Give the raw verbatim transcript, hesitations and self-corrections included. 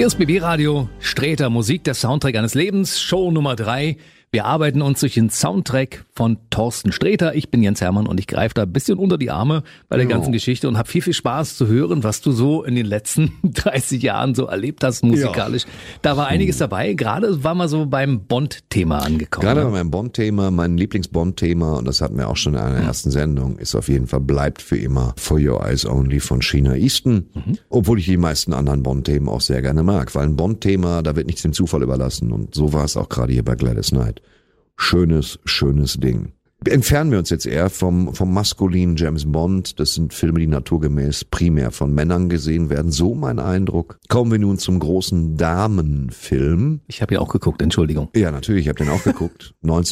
Hier ist B B Radio, Sträter Musik, der Soundtrack eines Lebens, Show Nummer drei. Wir arbeiten uns durch den Soundtrack von Thorsten Sträter. Ich bin Jens Hermann und ich greife da ein bisschen unter die Arme bei der ganzen Geschichte und habe viel, viel Spaß zu hören, was du so in den letzten dreißig Jahren so erlebt hast musikalisch. Ja. Da war einiges dabei. Gerade waren wir so beim Bond-Thema angekommen. Gerade bei meinem Bond-Thema, mein Lieblings-Bond-Thema, und das hatten wir auch schon in einer mhm. ersten Sendung, ist auf jeden Fall Bleibt für immer For Your Eyes Only von Sheena Easton. Mhm. Obwohl ich die meisten anderen Bond-Themen auch sehr gerne mag, weil ein Bond-Thema, da wird nichts dem Zufall überlassen. Und so war es auch gerade hier bei Gladys Knight. Schönes, schönes Ding. Entfernen wir uns jetzt eher vom, vom maskulinen James Bond. Das sind Filme, die naturgemäß primär von Männern gesehen werden. So mein Eindruck. Kommen wir nun zum großen Damenfilm. Ich habe ja auch geguckt, Entschuldigung. Ja, natürlich, ich habe den auch geguckt.